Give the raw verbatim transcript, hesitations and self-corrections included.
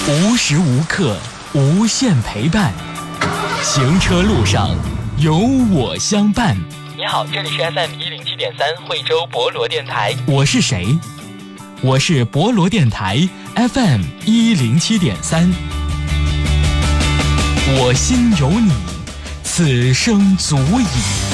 无时无刻无限陪伴，行车路上有我相伴。 你好，这里是 F M 一零七点三惠州博罗电台。 我是谁？我是博罗电台 F M 一零七点三。我心有你，此生足矣。